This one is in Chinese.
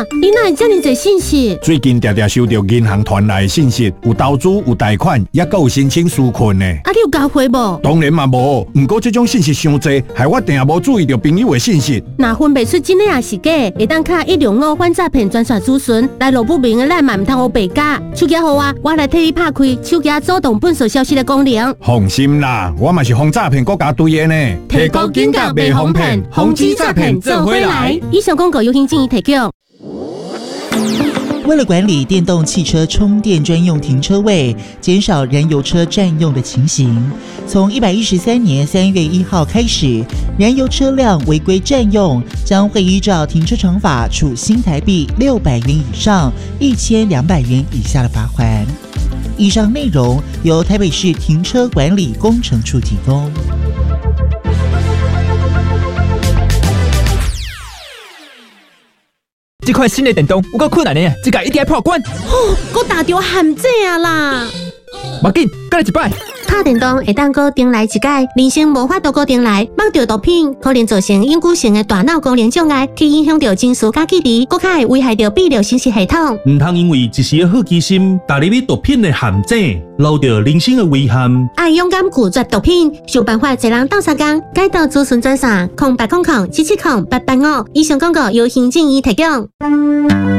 你哪会这么多信息？ 最近常常收到银行传来的信息，有投资、有贷款，也有申请纾困的。 你有交回无？ 当然嘛无，不过这种信息伤多，害我定无注意到朋友的信息。 若分辨出真的也是假，会当卡165反诈骗专线咨询，来路不明的咱嘛唔通学白假。手机号我来替你拍开手机主动本所消息的功能。 放心啦，我嘛是防诈骗国家队的呢。 提高警觉，袂防骗，防止诈骗做回来。以上广告由行政院提供。 为了管理电动汽车充电专用停车位，减少燃油车占用的情形，从113年3月1号开始，燃油车辆违规占用将会依照停车场法处新台币600元以上1200元以下的罚锾。以上内容由台北市停车管理工程处提供。 这款新的电动有够困难的，这个一定要破关。 我打着陷阱啊啦！ 别紧，再来一摆。 拍电动会当搁重来一届，人生无法度搁重来。摸到毒品可能造成永久性的大脑功能障碍，去影响到情绪甲记忆，搁较会危害到泌尿生殖系统。 唔通因为一时的好奇心，踏入去毒品的陷阱，留着人生的危险。 爱勇敢拒绝毒品，想办法一人斗3工，改到咨询专线0800770885。以上广告由行政院提供。